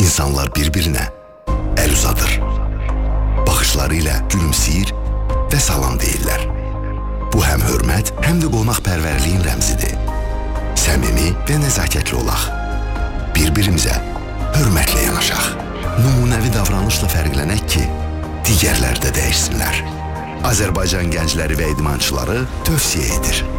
İnsanlar bir-birinə əl uzadır. Baxışlarıyla gülümsəyir və salam deyirlər. Bu həm hörmət, həm də qonaqpərvərliyin rəmzidir. Səmimi və nəzakətli olaq. Bir-birimizə hörmətlə yanaşaq. Nümunəvi davranışla fərqlənək ki, digərlər də dəyişsinlər. Azərbaycan gəncləri və idmançıları tövsiyə edir.